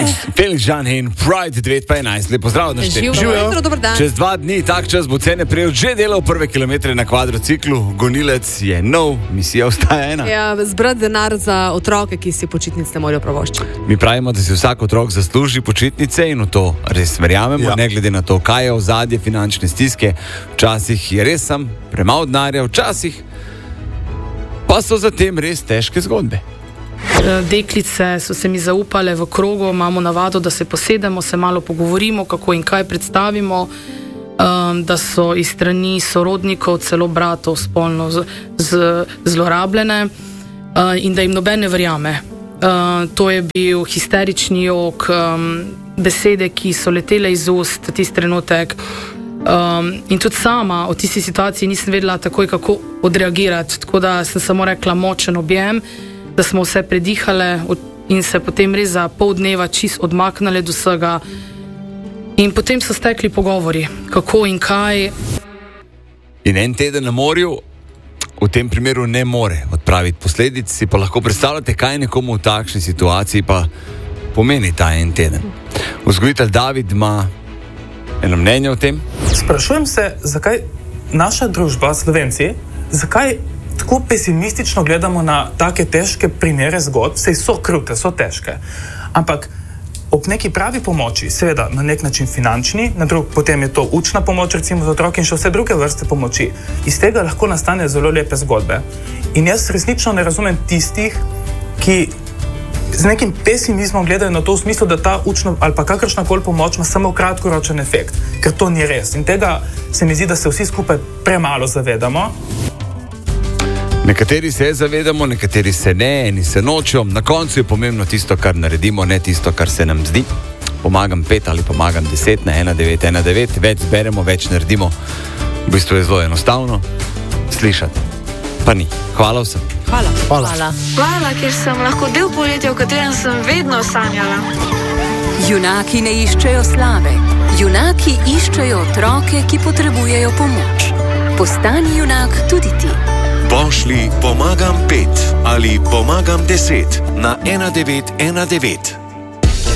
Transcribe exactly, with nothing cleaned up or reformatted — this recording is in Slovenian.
Felix Žan in Pride devet pa enajst. Lepo zdrav, da ste Živijo. Čez dva dni tak čas bo cene prejel že delal prve kilometre na kvadrociklu. Gonilec je nov, misija ostaja ena. Ja, zbrati denar za otroke, ki si počitnic ne morajo privoščiti. Mi pravimo, da si vsak otrok zasluži počitnice in v to res verjamemo, ja. Ne glede na to, kaj je ozadje finančne stiske. Včasih je res sam premalo denarja, včasih pa so zatem res težke zgodbe. Deklice so se mi zaupale v krogu, imamo navado, da se posedemo, se malo pogovorimo, kako in kaj predstavimo, um, da so iz strani sorodnikov, celo bratov spolno z, z, zlorabljene uh, in da jim noben ne verjame. Uh, to je bil histerični jok, um, besede, ki so letele iz ust tisti trenutek. Um, in tudi sama v tisti situaciji nisem vedela takoj, kako odreagirati, tako da sem samo rekla močen objem, da smo vse predihale in se potem res za pol dneva čist odmaknile do vsega. In potem so stekli pogovori, kako in kaj. In en teden na morju v tem primeru ne more odpraviti posledic, si pa lahko predstavljate, kaj nekomu v takšni situaciji pa pomeni ta en teden. Vzgojitelj David ima eno mnenje o tem. Sprašujem se, zakaj naša družba, Slovenci, zakaj tako pesimistično gledamo na take težke primere zgodb, saj so krute, so težke. Ampak ob neki pravi pomoči, seveda na nek način finančni, na drug, potem je to učna pomoč, recimo za otroke in še vse druge vrste pomoči. Iz tega lahko nastane zelo lepe zgodbe. In jaz resnično ne razumem tistih, ki z nekim pesimizmom gledajo na to v smislu, da ta učna ali pa kakršnakoli pomoč ima samo kratkoročen efekt, ker to ni res. In tega se mi zdi, da se vsi skupaj premalo zavedamo. Nekateri se zavedamo, nekateri se ne, eni se nočejo. Na koncu je pomembno tisto, kar naredimo, ne tisto, kar se nam zdi. Pomagam pet ali pomagam deset na ena devet ena devet, več zberemo, več naredimo. V bistvu je zelo enostavno slišati. Pa ni. Hvala vsem. Hvala. Hvala. Hvala. Hvala, ker sem lahko del poletja, v katerem sem vedno sanjala. Junaki ne iščejo slave. Junaki iščejo otroke, ki potrebujejo pomoč. Postani junak tudi ti. Pošlji pomagam pet ali pomagam deset na ena devet ena devet.